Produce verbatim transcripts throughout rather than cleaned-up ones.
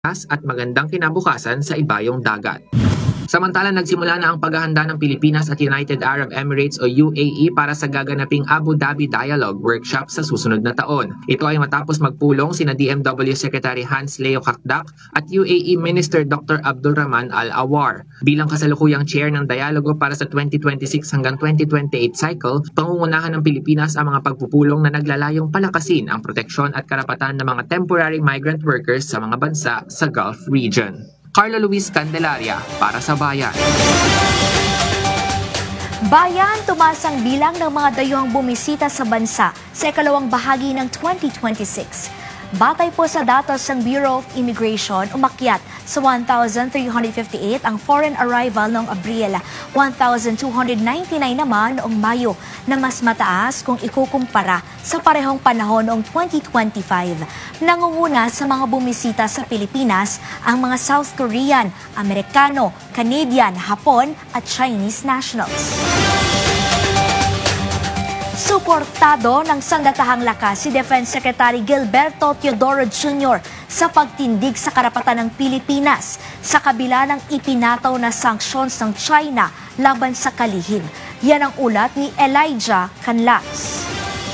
at magandang kinabukasan sa ibayong dagat. Samantala, nagsimula na ang paghahanda ng Pilipinas at United Arab Emirates o U A E para sa gaganaping Abu Dhabi Dialogue Workshop sa susunod na taon. Ito ay matapos magpulong sina D M W Secretary Hans Leo Kakdak at U A E Minister Doctor Abdulrahman Al-Awar. Bilang kasalukuyang chair ng dialogo para sa twenty twenty-six hanggang twenty twenty-eight cycle, pangungunahan ng Pilipinas ang mga pagpupulong na naglalayong palakasin ang proteksyon at karapatan ng mga temporary migrant workers sa mga bansa sa Gulf region. Carlo Luis Candelaria para sa Bayan. Bayan, tumaas ang bilang ng mga dayuhang bumisita sa bansa sa ikalawang bahagi ng twenty twenty-six. Batay po sa datos ng Bureau of Immigration, umakyat sa one thousand three hundred fifty-eight ang foreign arrival noong Abril, one thousand two hundred ninety-nine naman noong Mayo, na mas mataas kung ikukumpara sa parehong panahon noong twenty twenty-five. Nangunguna sa mga bumisita sa Pilipinas ang mga South Korean, Amerikano, Canadian, Hapon at Chinese nationals. Suportado ng sandatahang lakas si Defense Secretary Gilberto Teodoro Junior sa pagtindig sa karapatan ng Pilipinas sa kabila ng ipinataw na sanctions ng China laban sa kalihim. Yan ang ulat ni Elijah Canlas.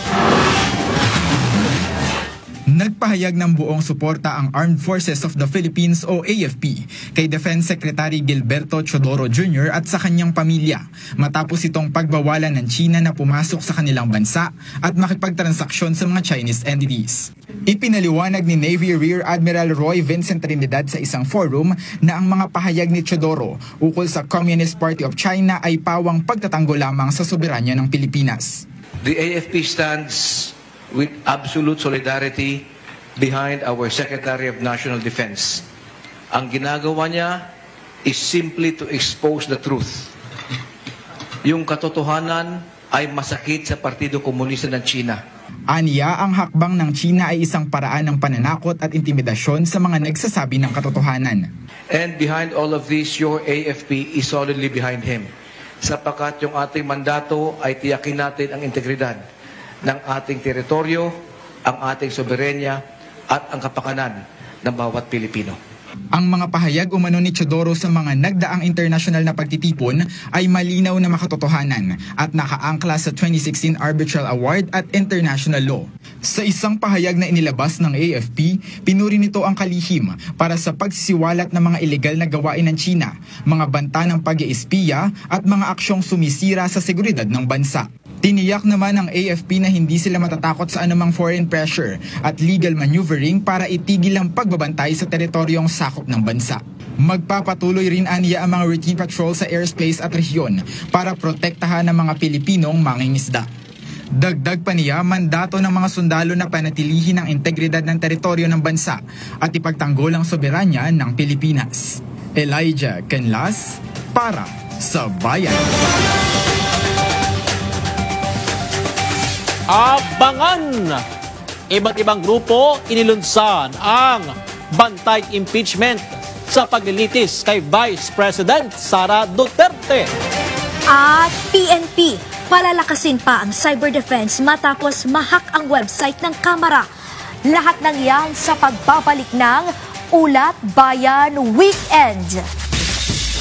Nagpahayag ng buong suporta ang Armed Forces of the Philippines o A F P kay Defense Secretary Gilberto Teodoro Junior at sa kanyang pamilya matapos itong pagbawalan ng China na pumasok sa kanilang bansa at makipagtransaksyon sa mga Chinese entities. Ipinaliwanag ni Navy Rear Admiral Roy Vincent Trinidad sa isang forum na ang mga pahayag ni Teodoro ukol sa Communist Party of China ay pawang pagtatanggol lamang sa soberanya ng Pilipinas. The A F P stands with absolute solidarity behind our Secretary of National Defense. Ang ginagawa niya is simply to expose the truth. Yung katotohanan ay masakit sa Partido Komunista ng China. Aniya, ang hakbang ng China ay isang paraan ng pananakot at intimidasyon sa mga nagsasabi ng katotohanan. And behind all of this, your A F P is solidly behind him. Sapagkat yung ating mandato ay tiyakin natin ang integridad ng ating teritoryo, ang ating soberenya at ang kapakanan ng bawat Pilipino. Ang mga pahayag umano ni Teodoro sa mga nagdaang internasyonal na pagtitipon ay malinaw na makatotohanan at nakaangkla sa twenty sixteen Arbitral Award at International Law. Sa isang pahayag na inilabas ng A F P, pinuri nito ang kalihim para sa pagsisiwalat ng mga ilegal na gawain ng China, mga banta ng pag-iispiya at mga aksyong sumisira sa seguridad ng bansa. Tiniyak naman ng A F P na hindi sila matatakot sa anumang foreign pressure at legal maneuvering para itigil ang pagbabantay sa teritoryong sakop ng bansa. Magpapatuloy rin aniya ang mga routine patrol sa airspace at rehiyon para protektahan ng mga Pilipinong mangingisda. Dagdag pa niya, mandato ng mga sundalo na panatilihin ang integridad ng teritoryo ng bansa at ipagtanggol ang soberanya ng Pilipinas. Elijah Canlas para sa Bayan. Abangan! Iba't ibang grupo inilunsan ang bantay impeachment sa paglilitis kay Vice President Sara Duterte. At P N P, palalakasin pa ang cyber defense matapos mahak ang website ng Kamara. Lahat ng yan sa pagbabalik ng Ulat Bayan Weekend.